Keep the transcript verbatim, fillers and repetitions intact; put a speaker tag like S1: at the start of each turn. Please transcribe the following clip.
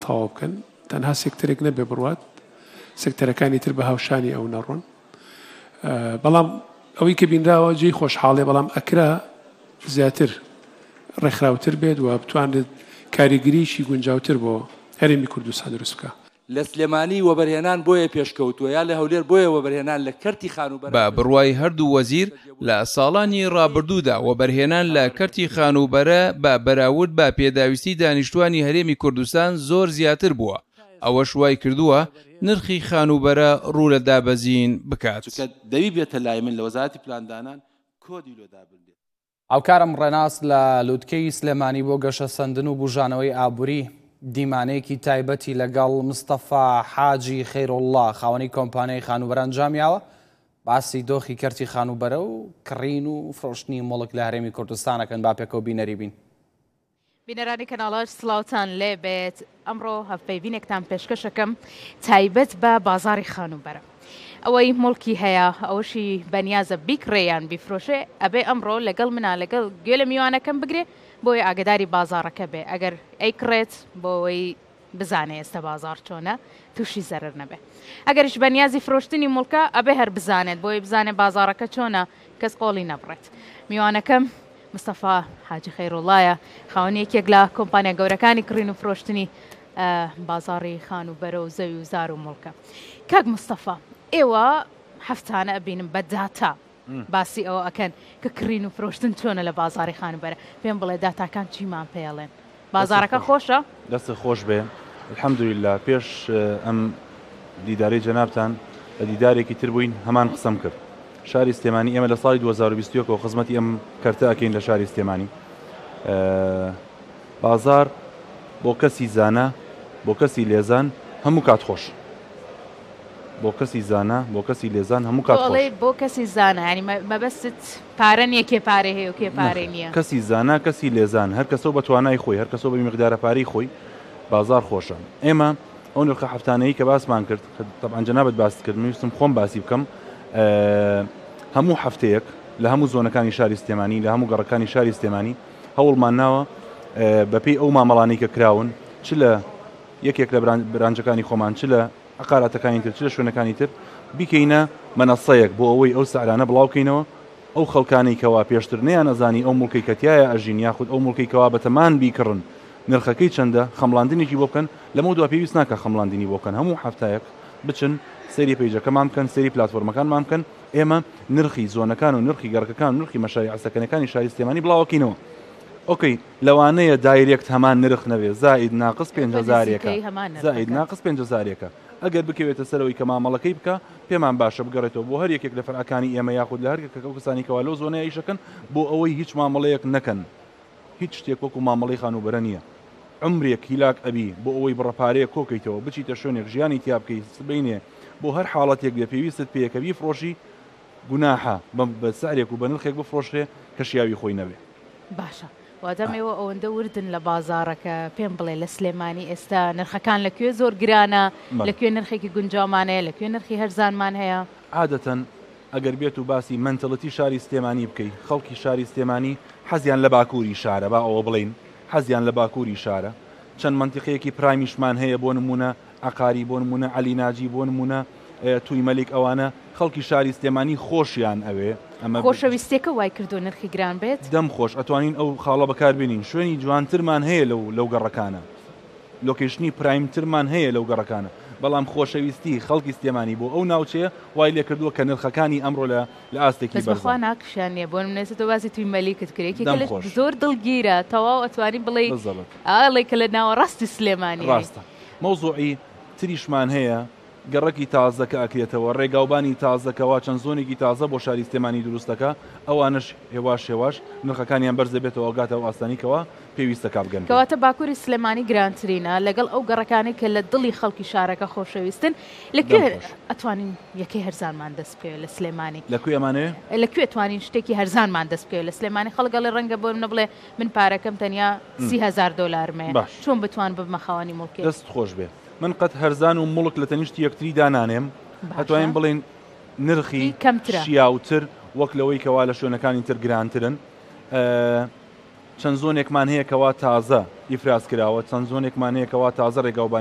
S1: تەواو بکەن تەنها سێکتەرێک نەبێ بڕوات سێکتەرەکانی تر بە هاوشانی ئەو نەڕۆن بەڵام ئەوەی کە بینراوە جێی خۆشحاڵێ بەڵام ئەکرا زیاتر ڕێکخراوتر بێت و بتوانێت کاریگریشی گونجاوتر بۆ هەرێمی کوردستان دروست بکە
S2: لە سلێمانی وەبەرهێنان بۆیە پێشکەوتووە یا لە هەولێر بۆیە وەبەرهێنان لە کەرتی خانوبەر
S3: بە بڕوای هەردوو وەزیر لە ساڵانی ڕابردوودا وەبەرهێنان لە کەرتی خانوبەرە بە بەراورد بە پێداویستی دانیشتوانی هەرێمی کوردستان زۆر زیاتر بووە ئەوەش وای کردووە نرخی خانوبەرە ڕوو لە دابەزین بکات
S2: دەوی بێتە لای من لە وەزارەتی پلاندانان کۆدی لۆدابردێت
S4: ئەوکارم ڕێناس لە لووتکەی سلێمانی بۆ گەشە سەندن و بژانەوەی ئابووری دیمانەیەکی تایبەتی لەگەڵ مستەفا حاجی خەیرۆڵڵا خاوەنی کۆمپانیای خانوبەر ئەنجامیاوە باسی دۆخی کەرتی خانوبەرە و کڕین و فرۆشتنی مڵک لە هەرێمی کوردستانەکەن با پێکەوە بینەری بین
S5: بینەرانی کەناڵەش سڵاوتان لێ بێت ئەمڕۆ هەفپەیبینێکتان پێشکەشەکەم تایبەت بە بازاری خانوبەرە ئەوەی مڵکی هەیە ئەوەشی بەنیازە بیکڕێیان بیفرۆشێ ئەبێ ئەمڕۆ لەگەڵ منە لەگەڵ گوێ لە میوانەکەم بگرێ بۆی ئاگداری بازارەکە بێ ئەگەر ئەی کڕێت بۆەوەی بزانێ ئێستا بازار چۆنە تووشی زەرر نەبێ ئەگەرش بەنیازی فرۆشتنی مڵکە ئەبێ هەر بزانێت بۆی بزانێ بازارەکە چۆنە کەس قۆڵی نەبڕێت میوانەکەم مستەفا حاجی خەیرۆڵڵایە خاوەنیەکێک لە کۆمپانیا گەورەکانی کڕین و فرۆشتنی بازاری خانوبەرە و زەوی و زار و مڵکە کاک مستەفا ئێوە هەفتانە ئەبینم بە داتا باسی ئەوە ئەکەن کە کڕین و فرۆشتن چۆنە لە بازاری خانوبەرە پێم بڵێ داتاکان چیمان پێڵێن بازارەکە خۆشە
S6: دەستە خۆش بێ الحەمدولیلا پێش ئەم دیداری جەنابتان لە دیدارێکی تر بووین هەمان قسەم کرد شاری سلێمانی ئێمە لە ساڵی دوو هەزار و بیست و یەک خزمەتی ئەم کەرتە ئەکەین لە شاری سلێمانی بازار بۆ کەسی زانە بۆ کەسی لێزان هەموو کات خۆش بۆ کەسی زانە بۆ کەسی لێزان هەموو کات خۆش
S5: بۆ کەسی زانە ینی مەبەست پارە نییە کێ پارێ هەیە و کێ پارێ نییە
S6: کەسی زانە کەسی لێزان هەر کەسەوە بە توانای خۆی هەر کەسەوە بە میقدارە پارەی خۆی بازار خۆشە ئێمە ئەو نرخە هەفتانەیە کە باسمان کرد طبعاً جەنابەت باس کرد ویستم خۆم باسی بکەم هەموو هەفتەیەک لە هەموو زۆنەکانی شاری سلێمانی لە هەموو گەڕەکانی شاری سلێمانی هەوڵمان ناوە بەپێی ئەو مامەڵانەی کە کراون چ لە یەکێک لە برانجەکانی خۆمان چ لە عقاراتەکانی تر چ لە شوێنەکانی تر بیکەینە مەنەسەیەک بۆ ئەوەی ئەو سەعرانە بڵاوکەینەوە ئەو خەڵکانەی کەوا پێشتر نەیان ئەزانی ئەو مڵکەی کەتیایە ئەژین یاخود ئەو مڵکەی کەوا بەتەمان بیکڕن نرخەکەی چەندە خەمڵاندنێکی بۆ بکەن لەمە دووە پێویست ناکە خەمڵاندنی بۆ بکەن هەموو هەفتایەک بچن سەیری پەیجەکەمان بکەن سەیری پلاتفۆرمەکانمان بکەن ئێمە نرخی زۆنەکان و نرخی گەڕەکەکان و نرخی مەشاری عەسەکەنەکانی شاری سلێمانی بڵاوکەینەوە ئۆکەی لەوانەیە دایرێکت هەمان نرخ نەبێ زائید ناقص پێنج هەزارێکە زائید ناقص پێنج هەزارێکە ئەگەر بکەوێتە سەرەوەی کە مامەڵەکەی بکە پێمان باشە بگەڕێتەوە بۆ هەر یەکێک لە فەرعەکانی ئێمە یاخود لە هەر ئەو کەسانی کەوا لەو زۆنەیە ئیشەکەن بۆ ئەوەی هیچ مامەڵەیەک نەکەن هیچ شتێک وەکو مامەڵەی خانوبەرە نییە عمرێک هیلاک ئەبی بۆ ئەوەی بڕەپارەیە کۆکەیتەوە بچیتە شوێنێک ژیانی تیا بکەیت سبینێ بۆ هەر حاڵەتێک لە پێویستت پێیەکە بیفرۆشی گوناحە بە سعرێک و بە نرخێک بفرۆشێ کە شیاوی خۆی نەبێ
S5: باشە وادەمەوە ئەوەندە وردن لە بازارەکە پێم بڵێ لە سلێمانی ئێستا نرخەکان لەکوێ زۆر گرانە لەکوێ نرخێکی گونجاومانەیە لەکوێ نرخی هەرزانمان هەیە
S6: عادەتەن ئەگەر بێت و باسی منتەڵەتی شاری سلێمانی بکەیت خەڵکی شاری سلێمانی حەزیان لە باکووری شارە با ئەوە بڵین حەزیان لە باکووری شارە چەند منتیقەیەکی پرایمیشمان هەیە بۆ نمونە عەقاری بۆ نمونە عەلی ناجی بۆ نمونە توی مەلیک ئەوانە خەڵکی شاری سلێمانی خۆشیان ئەوێ
S5: ئەمە خۆشەویستێکە وای کردو نرخی گران بێت
S6: دەم خۆش ئەتوانین ئەو خاڵە بەکاربێنین شوێنی جوانترمان هەیە لەو لەو گەڕەکانە لۆکیشنی پرایمترمان هەیە لەو گەڕەکانە بەڵام خۆشەویستی خەڵکی سلێمانی بۆ ئەو ناوچەیە وای لێ کردووە کە نرخەکانی ئەمڕۆ لە لە ئاستێکی
S5: بەخوا ناکشانێ بۆ نمونێتەوە باسی توی مەلیکت کرێکی زۆر دڵگیرە تەواو ئەتوانی بڵێ ئاڵێ کە لە ناوەڕاستی سلێمانی
S6: ڕاستە مەوزوعی تریشمان هەیە گەڕەکی تازەکە ئەکرێتەوە ڕێگاوبانی تازەکەەوە چەند زۆنێکی تازە بۆ شاری سلێمانی دروستەکە ئەوانش هێواش هێواش نرخەکانیان بەرز دەبێتەوە گاتەوە ئاستانیکەوە پێویستە کا بگەن
S5: کەواتە باکووری سلێمانی گرانترینە لەگەڵ ئەو گەڕەکانی کە لە دڵی خەڵکی شارەکە خۆشەویستن لەکوێ ئەتوانین یەکەی هەرزانمان دەست پێ لە سلێمانی
S6: لەکوێ ئەمانێ
S5: لەکوێ توانین شتێکی هەرزانمان دەست پێ لە سلێمانی خەڵگەڵی ڕەنگە بۆ منە بڵێ من پارەکەم تەنیا سی هەزار دۆلارمێ چۆن بتوان ببمە خاوەنی مڵکی
S6: دەست خۆش بێ من قەت هەرزان و مڵک لە تەنیشتی یەکتری دانانێم هەتوانین بڵێن نرخی
S5: کەمترە
S6: شیاوتر وەک لەوەی کەوا لە شوێنەکانی تر گرانترن چەند زۆنێکمان هەیە کەوا تازە ئیفراز کراوە چەند زۆنێکمان هەیە کەوا تازە ڕێگاوبانی